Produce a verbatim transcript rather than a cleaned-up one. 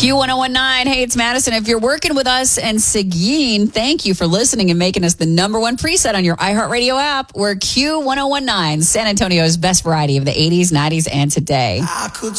Q one oh one nine. Hey, it's Madison. If you're working with us and Seguin, thank you for listening and making us the number one preset on your iHeartRadio app. We're Q one oh one nine, San Antonio's best variety of the eighties, nineties, and today. I could